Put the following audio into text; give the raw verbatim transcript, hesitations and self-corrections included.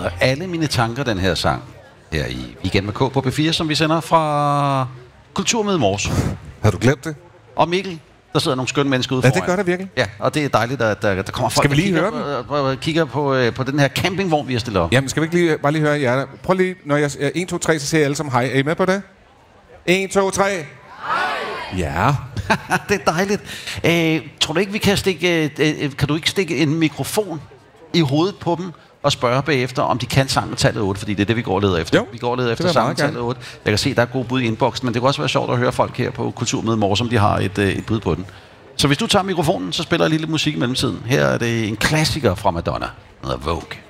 hedder Alle mine tanker, den her sang. Her i Weekend med K på B fire, som vi sender fra Kulturmøde Mors. Har du glemt det? Og Mikkel, der sidder nogle skønne mennesker ude foran. Ja, det gør der virkelig. Ja, og det er dejligt, at der, der kommer folk, skal vi lige der høre kigger, på, kigger på, på den her campingvogn, vi har stillet op. Jamen, skal vi ikke lige, bare lige høre jer? Prøv lige, når jeg siger en, to, tre, så siger jeg alle sammen hej. Er I med på det? en, to, tre. Hej! Ja. Det er dejligt. Øh, tror du ikke, vi kan stikke... Øh, kan du ikke stikke en mikrofon i hovedet på dem og spørge bagefter, om de kan sange med tallet otte, fordi det er det, vi går og leder efter. Jo, vi går og leder efter det sange med tallet otte. Jeg kan se, der er gode bud i inboxen, men det kan også være sjovt at høre folk her på Kulturmøde Mors, om de har et, øh, et bud på den. Så hvis du tager mikrofonen, så spiller jeg lige lidt musik i mellemtiden. Her er det en klassiker fra Madonna, der hedder Vogue.